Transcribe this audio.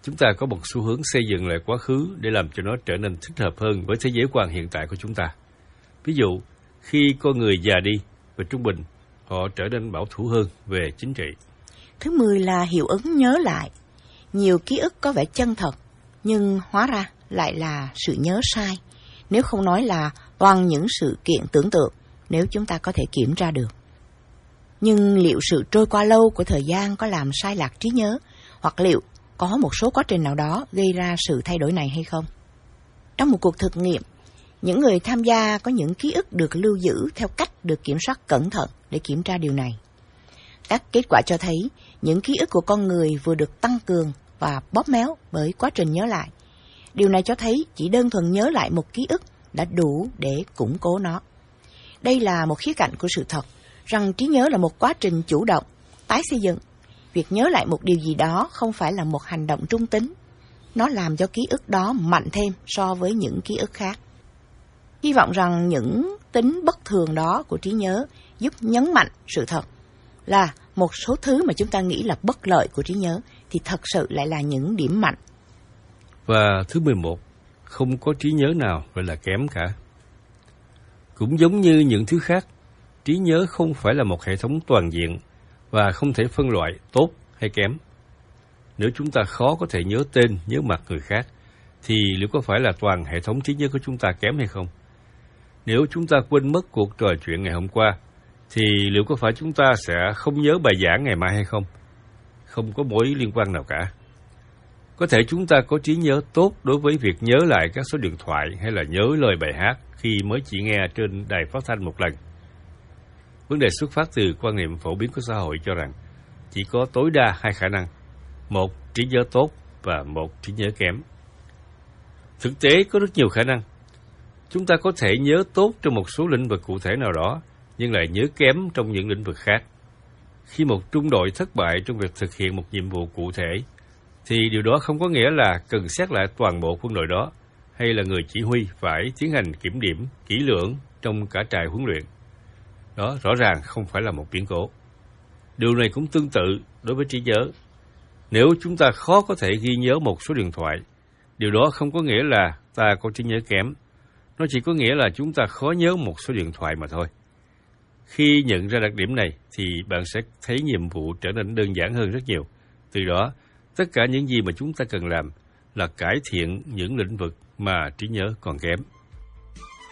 Chúng ta có một xu hướng xây dựng lại quá khứ để làm cho nó trở nên thích hợp hơn với thế giới quan hiện tại của chúng ta. Ví dụ, khi con người già đi, về trung bình, họ trở nên bảo thủ hơn về chính trị. Thứ 10 là hiệu ứng nhớ lại. Nhiều ký ức có vẻ chân thật, nhưng hóa ra lại là sự nhớ sai, nếu không nói là toàn những sự kiện tưởng tượng, nếu chúng ta có thể kiểm tra được. Nhưng liệu sự trôi qua lâu của thời gian có làm sai lạc trí nhớ, hoặc liệu có một số quá trình nào đó gây ra sự thay đổi này hay không? Trong một cuộc thực nghiệm, những người tham gia có những ký ức được lưu giữ theo cách được kiểm soát cẩn thận để kiểm tra điều này. Các kết quả cho thấy những ký ức của con người vừa được tăng cường và bóp méo bởi quá trình nhớ lại. Điều này cho thấy chỉ đơn thuần nhớ lại một ký ức đã đủ để củng cố nó. Đây là một khía cạnh của sự thật, rằng trí nhớ là một quá trình chủ động, tái xây dựng. Việc nhớ lại một điều gì đó không phải là một hành động trung tính. Nó làm cho ký ức đó mạnh thêm so với những ký ức khác. Hy vọng rằng những tính bất thường đó của trí nhớ giúp nhấn mạnh sự thật là một số thứ mà chúng ta nghĩ là bất lợi của trí nhớ thì thật sự lại là những điểm mạnh. Và thứ 11, không có trí nhớ nào gọi là kém cả. Cũng giống như những thứ khác, trí nhớ không phải là một hệ thống toàn diện và không thể phân loại tốt hay kém. Nếu chúng ta khó có thể nhớ tên, nhớ mặt người khác, thì liệu có phải là toàn hệ thống trí nhớ của chúng ta kém hay không? Nếu chúng ta quên mất cuộc trò chuyện ngày hôm qua, thì liệu có phải chúng ta sẽ không nhớ bài giảng ngày mai hay không? Không có mối liên quan nào cả. Có thể chúng ta có trí nhớ tốt đối với việc nhớ lại các số điện thoại hay là nhớ lời bài hát khi mới chỉ nghe trên đài phát thanh một lần. Vấn đề xuất phát từ quan niệm phổ biến của xã hội cho rằng chỉ có tối đa hai khả năng, một trí nhớ tốt và một trí nhớ kém. Thực tế có rất nhiều khả năng. Chúng ta có thể nhớ tốt trong một số lĩnh vực cụ thể nào đó, nhưng lại nhớ kém trong những lĩnh vực khác. Khi một trung đội thất bại trong việc thực hiện một nhiệm vụ cụ thể, thì điều đó không có nghĩa là cần xét lại toàn bộ quân đội đó, hay là người chỉ huy phải tiến hành kiểm điểm kỹ lưỡng trong cả trại huấn luyện. Đó rõ ràng không phải là một biến cố. Điều này cũng tương tự đối với trí nhớ. Nếu chúng ta khó có thể ghi nhớ một số điện thoại, điều đó không có nghĩa là ta có trí nhớ kém. Nó chỉ có nghĩa là chúng ta khó nhớ một số điện thoại mà thôi. Khi nhận ra đặc điểm này, thì bạn sẽ thấy nhiệm vụ trở nên đơn giản hơn rất nhiều. Từ đó, tất cả những gì mà chúng ta cần làm là cải thiện những lĩnh vực mà trí nhớ còn kém.